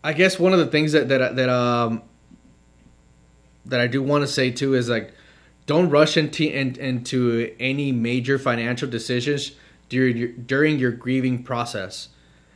I guess one of the things that I do want to say too is like, don't rush into any major financial decisions during your grieving process.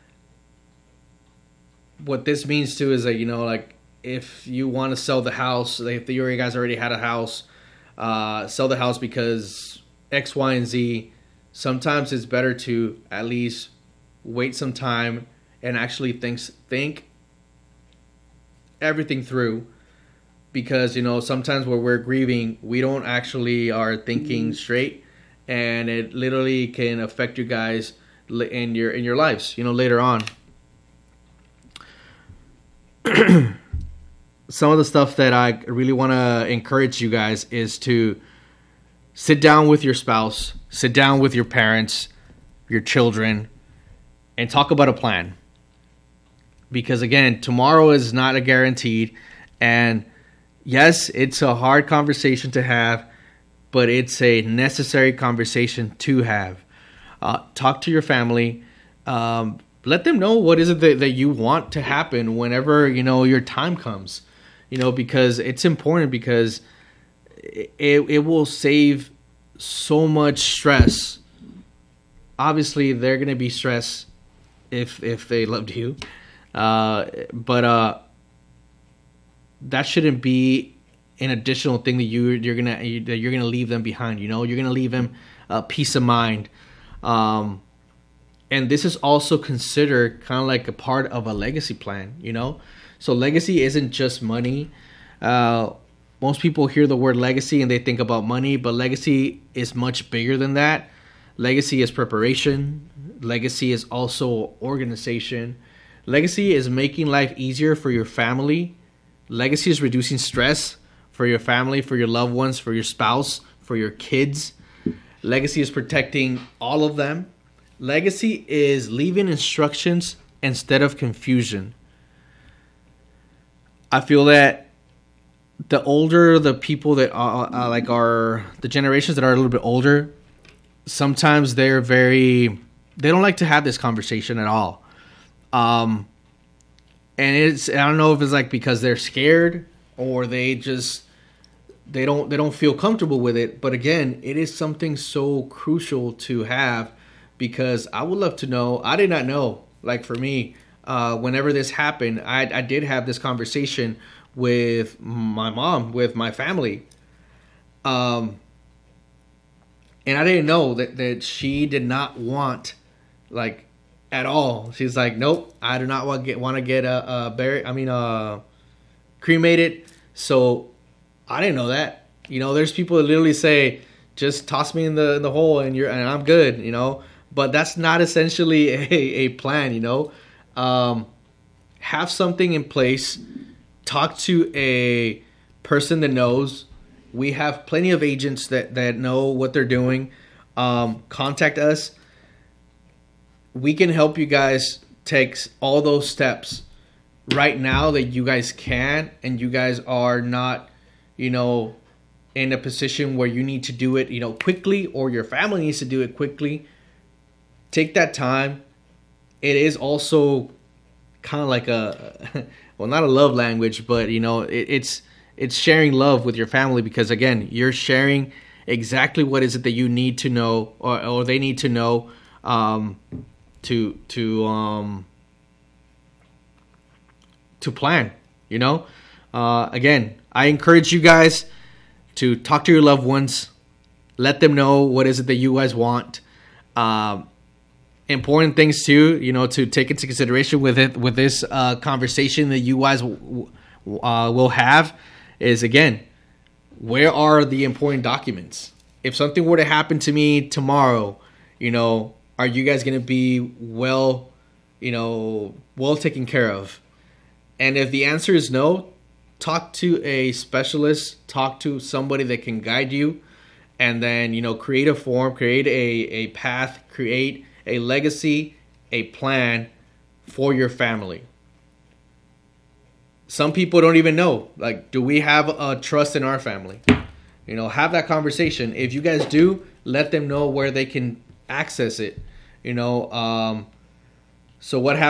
What this means too is that, like, if you want to sell the house, if you guys already had a house, sell the house because X, Y, and Z. Sometimes it's better to at least wait some time and actually think everything through, because sometimes when we're grieving, we don't actually are thinking straight, and it literally can affect you guys in your lives later on. Some of the stuff that I really want to encourage you guys is to sit down with your spouse, sit down with your parents, your children, and talk about a plan. Because again, tomorrow is not a guaranteed, and yes, it's a hard conversation to have, but it's a necessary conversation to have. Talk to your family. Let them know what is it that you want to happen whenever your time comes. Because it's important, because it will save so much stress. Obviously, they're going to be stressed if they loved you. But that shouldn't be an additional thing that you're gonna leave them behind. You're gonna leave them peace of mind. And this is also considered kind of like a part of a legacy plan. So legacy isn't just money. Most people hear the word legacy and they think about money, but legacy is much bigger than that. Legacy is preparation. Legacy is also organization. Legacy is making life easier for your family. Legacy is reducing stress for your family, for your loved ones, for your spouse, for your kids. Legacy is protecting all of them. Legacy is leaving instructions instead of confusion. I feel that the older the people that are the generations that are a little bit older, sometimes they don't like to have this conversation at all. And I don't know if it's like because they're scared or they don't feel comfortable with it. But again, it is something so crucial to have, because I would love to know. I did not know. Like for me, whenever this happened, I did have this conversation with my mom, with my family. And I didn't know that she did not want, like, at all. She's like, nope, I do not want to get cremated. So I didn't know that. There's people that literally say, just toss me in the hole and I'm good. But that's not essentially a plan. Have something in place. Talk to a person that knows. We have plenty of agents that know what they're doing. Contact us. We can help you guys take all those steps right now that you guys can, and you guys are not, in a position where you need to do it, quickly, or your family needs to do it quickly. Take that time. It is also kind of like not a love language, but it's sharing love with your family, because again, you're sharing exactly what is it that you need to know, or they need to know, to plan. Again, I encourage you guys to talk to your loved ones, let them know what is it that you guys want. Important things too, to take into consideration with this conversation that you guys will have is, again, where are the important documents? If something were to happen to me tomorrow, are you guys going to be well taken care of? And if the answer is no, talk to a specialist, talk to somebody that can guide you, and then, create a form, create a path, create a legacy, a plan for your family. Some people don't even know, like, do we have a trust in our family? Have that conversation. If you guys do, let them know where they can access it. So what happens?